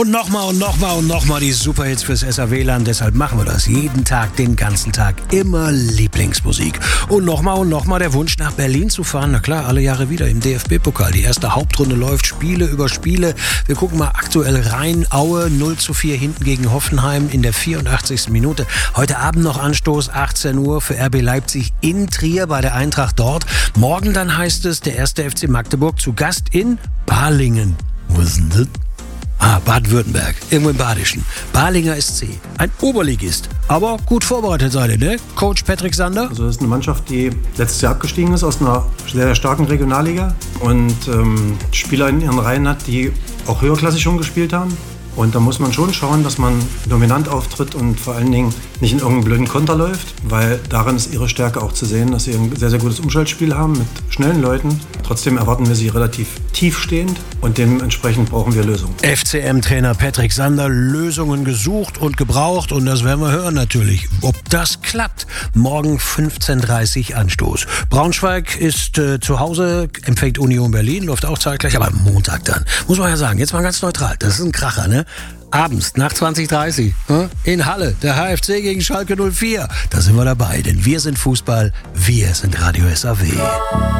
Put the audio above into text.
Und nochmal die Superhits fürs SAW-Land. Deshalb machen wir das jeden Tag, den ganzen Tag. Immer Lieblingsmusik. Und nochmal der Wunsch, nach Berlin zu fahren. Na klar, alle Jahre wieder im DFB-Pokal. Die erste Hauptrunde läuft, Spiele über Spiele. Wir gucken mal aktuell rein. Aue 0:4 hinten gegen Hoffenheim in der 84. Minute. Heute Abend noch Anstoß, 18 Uhr für RB Leipzig in Trier bei der Eintracht dort. Morgen dann heißt es, der 1. FC Magdeburg zu Gast in Balingen. Wo ist denn das? Baden-Württemberg, irgendwo im Badischen. Balinger SC, ein Oberligist, aber gut vorbereitet seid ihr, ne? Coach Patrick Sander? Also das ist eine Mannschaft, die letztes Jahr abgestiegen ist aus einer sehr, sehr starken Regionalliga und Spieler in ihren Reihen hat, die auch höherklassig schon gespielt haben. Und da muss man schon schauen, dass man dominant auftritt und vor allen Dingen nicht in irgendeinen blöden Konter läuft, weil darin ist ihre Stärke auch zu sehen, dass sie ein sehr, sehr gutes Umschaltspiel haben mit schnellen Leuten. Trotzdem erwarten wir sie relativ tiefstehend und dementsprechend brauchen wir Lösungen. FCM-Trainer Patrick Sander, Lösungen gesucht und gebraucht und das werden wir hören natürlich. Ob das klappt, morgen 15:30 Uhr Anstoß. Braunschweig ist zu Hause, empfängt Union Berlin, läuft auch zeitgleich, aber am Montag dann. Muss man ja sagen, jetzt mal ganz neutral, das ist ein Kracher, ne? Abends, nach 20:30 in Halle, der HFC gegen Schalke 04. Da sind wir dabei, denn wir sind Fußball, wir sind Radio SAW.